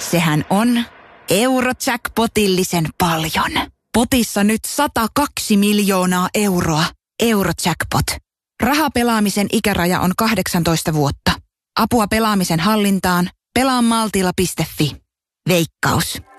Sehän on Eurojackpotillisen paljon. Potissa nyt 102 miljoonaa euroa. Eurojackpot. Rahapelaamisen ikäraja on 18 vuotta. Apua pelaamisen hallintaan. Pelaamaltilla.fi. Veikkaus.